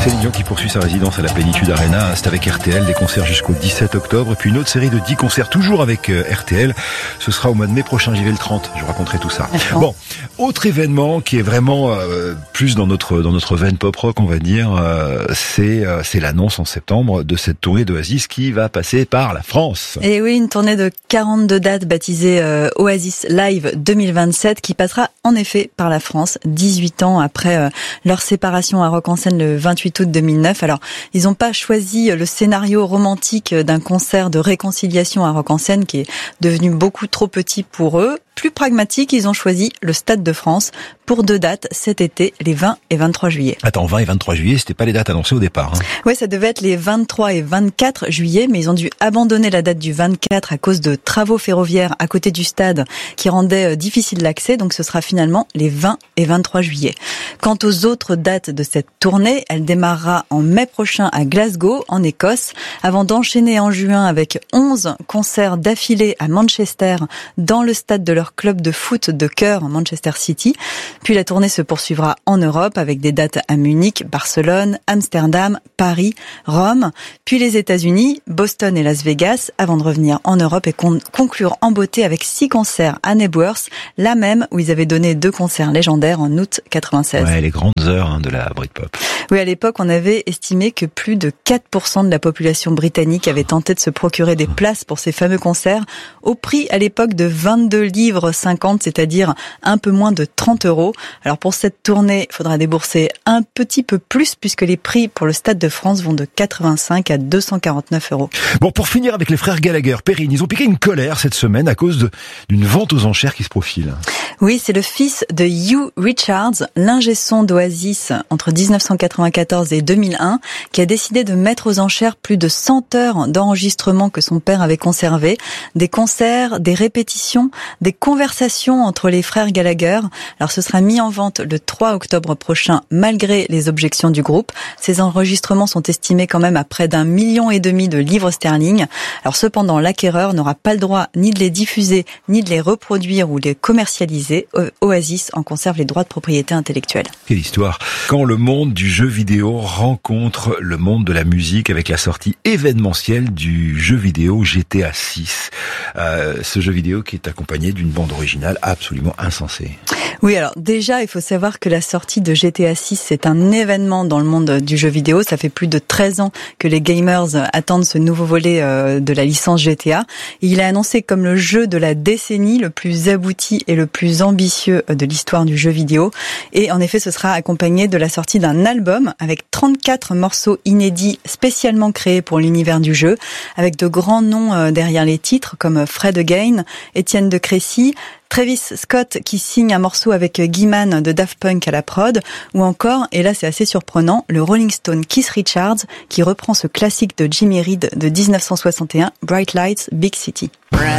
Céline Dion qui poursuit sa résidence à la Plénitude Arena. C'est avec RTL, des concerts jusqu'au 17 octobre. Et puis une autre série de 10 concerts toujours avec RTL. Ce sera au mois de mai prochain, j'y vais le 30. Je vous raconterai tout ça. Bon, autre événement qui est vraiment plus dans notre veine pop-rock, on va dire, c'est l'annonce en septembre de cette tournée d'Oasis qui va passer par la France. Et oui, une tournée de 42 dates baptisée Oasis Live 2027 qui passera en effet par la France 18 ans après leur séparation à Rock en Seine le 28 août 2009. Alors, ils n'ont pas choisi le scénario romantique d'un concert de réconciliation à Rock en Seine qui est devenu beaucoup trop petit pour eux. Plus pragmatique, ils ont choisi le Stade de France pour 2 dates cet été, les 20 et 23 juillet. Attends, 20 et 23 juillet, c'était pas les dates annoncées au départ. Oui, ça devait être les 23 et 24 juillet, mais ils ont dû abandonner la date du 24 à cause de travaux ferroviaires à côté du stade qui rendaient difficile l'accès, donc ce sera finalement les 20 et 23 juillet. Quant aux autres dates de cette tournée, elle démarrera en mai prochain à Glasgow, en Écosse, avant d'enchaîner en juin avec 11 concerts d'affilée à Manchester, dans le stade de leur club de foot de cœur, Manchester City. Puis la tournée se poursuivra en Europe avec des dates à Munich, Barcelone, Amsterdam, Paris, Rome, puis les États-Unis, Boston et Las Vegas, avant de revenir en Europe et conclure en beauté avec 6 concerts à Nebworth, la même où ils avaient donné 2 concerts légendaires en août 96. Ouais, les grandes heures de la Britpop. Oui, à l'époque, on avait estimé que plus de 4% de la population britannique avait tenté de se procurer des places pour ces fameux concerts au prix à l'époque de 22 livres 50, c'est-à-dire un peu moins de 30 €. Alors pour cette tournée, il faudra débourser un petit peu plus puisque les prix pour le Stade de France vont de 85 à 249 €. Bon, pour finir avec les frères Gallagher, Perrine, ils ont piqué une colère cette semaine à cause d'une vente aux enchères qui se profile. Oui, c'est le fils de Hugh Richards, l'ingé son d'Oasis entre 1994 et 2001, qui a décidé de mettre aux enchères plus de 100 heures d'enregistrement que son père avait conservé, des concerts, des répétitions, des conversations entre les frères Gallagher. Alors ce sera mis en vente le 3 octobre prochain, malgré les objections du groupe. Ces enregistrements sont estimés quand même à près d'1,5 million de livres sterling. Alors cependant, l'acquéreur n'aura pas le droit ni de les diffuser, ni de les reproduire ou de les commercialiser. Oasis en conserve les droits de propriété intellectuelle. Quelle histoire! Quand le monde du jeu vidéo rencontre le monde de la musique avec la sortie événementielle du jeu vidéo GTA 6. Ce jeu vidéo qui est accompagné d'une bande originale absolument insensée. Oui, alors déjà, il faut savoir que la sortie de GTA 6, c'est un événement dans le monde du jeu vidéo. Ça fait plus de 13 ans que les gamers attendent ce nouveau volet de la licence GTA. Et il est annoncé comme le jeu de la décennie, le plus abouti et le plus ambitieux de l'histoire du jeu vidéo. Et en effet, ce sera accompagné de la sortie d'un album avec 34 morceaux inédits spécialement créés pour l'univers du jeu, avec de grands noms derrière les titres comme Fred Again, Étienne de Crécy, Travis Scott qui signe un morceau avec Guy Mann de Daft Punk à la prod, ou encore, et là c'est assez surprenant, le Rolling Stone Keith Richards qui reprend ce classique de Jimmy Reed de 1961, Bright Lights, Big City.